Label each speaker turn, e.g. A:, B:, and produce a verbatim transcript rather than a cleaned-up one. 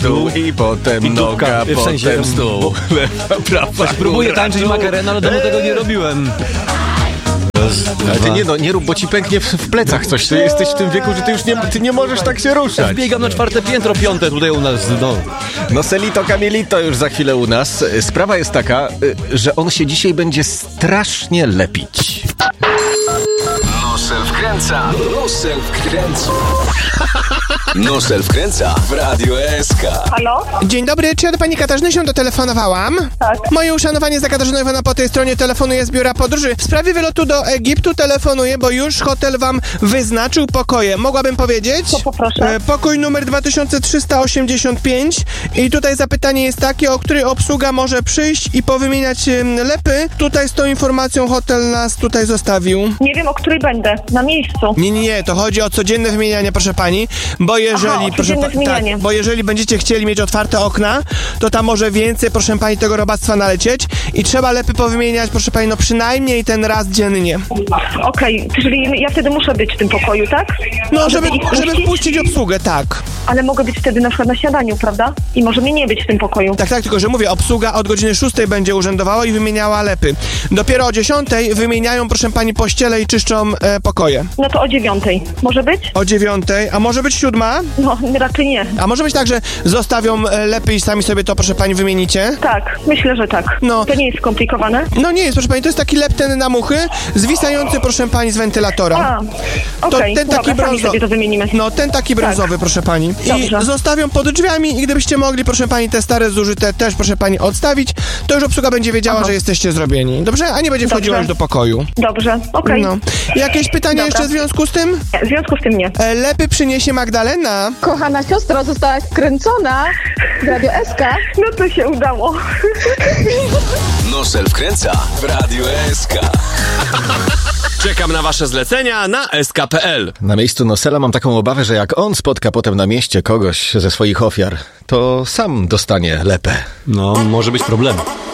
A: Dół i potem
B: I
A: noga,
B: w sensie,
A: potem stół. Lewa, prawa,
B: próbuję
A: góra,
B: tańczyć
A: dół.
B: makarena, ale dawno tego nie robiłem.
A: Ale ty nie, no, nie rób, bo ci pęknie w, w plecach coś. Ty jesteś w tym wieku, że ty już nie, ty nie możesz tak się ruszać.
B: Biegam na czwarte piętro, piąte tutaj u nas, no.
A: No Selito Camilito już za chwilę u nas. Sprawa jest taka, że on się dzisiaj będzie strasznie lepić.
C: Nosel wkręca, Nosel wkręca. Nosel wkręca w Radio S K.
D: Halo?
E: Dzień dobry, czy ja do pani Katarzyny się dotelefonowałam?
D: Tak.
E: Moje uszanowanie za Katarzyną Iwana po tej stronie telefonuje z biura podróży. W sprawie wylotu do Egiptu telefonuję, bo już hotel wam wyznaczył pokoje. Mogłabym powiedzieć?
D: To poproszę.
E: E, pokój numer dwa tysiące trzysta osiemdziesiąt pięć i tutaj zapytanie jest takie, o której obsługa może przyjść i powymieniać em, lepy. Tutaj z tą informacją hotel nas tutaj zostawił.
D: Nie wiem, o której będę. Na miejscu.
E: Nie, nie, nie, to chodzi o codzienne wymienianie, proszę pani, bo jeżeli,
D: Aha, o
E: proszę
D: codzienne
E: pa-
D: wymienianie.
E: tak, bo jeżeli będziecie chcieli mieć otwarte okna, to tam może więcej, proszę pani, tego robactwa nalecieć i trzeba lepy powymieniać, proszę pani, no przynajmniej ten raz dziennie.
D: Okej, czyli ja wtedy muszę być w tym pokoju, tak?
E: No, żeby,
D: ich
E: żeby
D: puścić?
E: wpuścić obsługę, tak.
D: Ale mogę być wtedy na przykład na śniadaniu, prawda? I może mnie nie być w tym pokoju.
E: Tak, tak, tylko że mówię, obsługa od godziny szóstej będzie urzędowała i wymieniała lepy. Dopiero o dziesiątej wymieniają, proszę pani, pościele i czyszczą e, pokoje.
D: No to o dziewiątej. Może być?
E: O dziewiątej, a może być siódma?
D: No, raczej nie.
E: A może być tak, że zostawią e, lepy i sami sobie to, proszę pani, wymienicie?
D: Tak, myślę, że tak.
E: No.
D: To nie jest skomplikowane?
E: No nie jest, proszę pani, to jest taki lep ten na muchy, zwisający, proszę pani, z wentylatora.
D: A,
E: To
D: okej,
E: ten taki
D: dobra, sami
E: brązo-
D: sobie to wymienimy.
E: No, ten taki brązowy, proszę pani. I
D: Dobrze.
E: zostawią pod drzwiami i gdybyście mogli, proszę pani, te stare zużyte też, proszę pani, odstawić, to już obsługa będzie wiedziała,
D: Aha.
E: że jesteście zrobieni. Dobrze? A nie będzie wchodziła
D: Dobrze.
E: już do pokoju.
D: Dobrze, okej.
E: No. Jakieś pytania
D: Dobra.
E: jeszcze w związku z tym?
D: W związku z tym nie.
E: E, lepy przyniesie Magdalena.
F: Kochana siostra została wkręcona w Radio S K.
D: No to się udało.
C: Nosel wkręca w Radio S K.
G: Czekam na wasze zlecenia na S K kropka P L.
A: Na miejscu Nosela mam taką obawę, że jak on spotka potem na mieście kogoś ze swoich ofiar, to sam dostanie lepę.
B: No, może być problem.